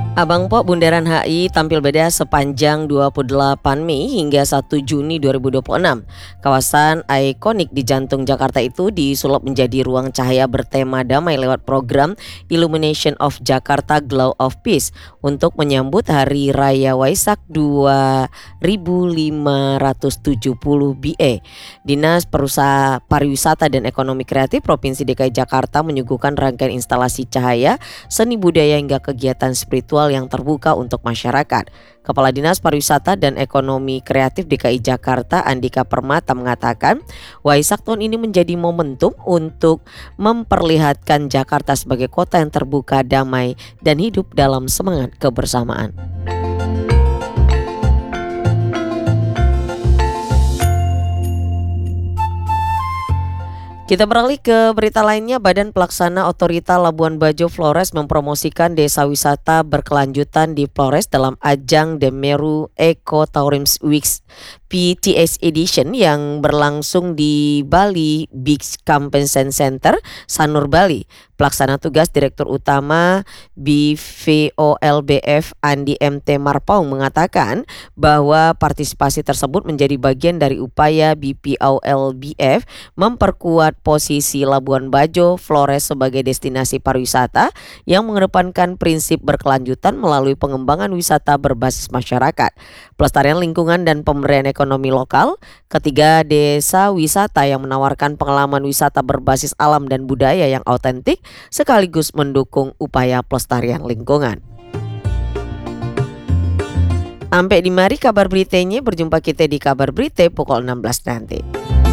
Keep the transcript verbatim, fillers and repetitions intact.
Abang Po Bundaran H I tampil beda sepanjang dua puluh delapan Mei hingga satu Juni dua ribu dua puluh enam. Kawasan ikonik di jantung Jakarta itu disulap menjadi ruang cahaya bertema damai lewat program Illumination of Jakarta Glow of Peace untuk menyambut Hari Raya Waisak dua ribu lima ratus tujuh puluh B E. Dinas Perusahaan Pariwisata dan Ekonomi Kreatif Provinsi D K I Jakarta menyuguhkan rangkaian instalasi cahaya, seni budaya hingga kegiatan spiritual yang terbuka untuk masyarakat. Kepala Dinas Pariwisata dan Ekonomi Kreatif D K I Jakarta Andika Permata mengatakan, Waisak tahun ini menjadi momentum untuk memperlihatkan Jakarta sebagai kota yang terbuka, damai, dan hidup dalam semangat kebersamaan. Kita beralih ke berita lainnya. Badan Pelaksana Otorita Labuan Bajo Flores mempromosikan desa wisata berkelanjutan di Flores dalam ajang Demeru Eco Tourism Week P T S Edition yang berlangsung di Bali Beach Convention Center, Sanur, Bali. Pelaksana tugas Direktur Utama B V O L B F Andi M T Marpaung mengatakan bahwa partisipasi tersebut menjadi bagian dari upaya B P O L B F memperkuat posisi Labuan Bajo Flores sebagai destinasi pariwisata yang mengedepankan prinsip berkelanjutan melalui pengembangan wisata berbasis masyarakat, pelestarian lingkungan dan pemberdayaan ekonomi lokal. Ketiga desa wisata yang menawarkan pengalaman wisata berbasis alam dan budaya yang autentik sekaligus mendukung upaya pelestarian lingkungan. Sampai di mari kabar beritanya, berjumpa kita di kabar berita pukul enam belas nanti.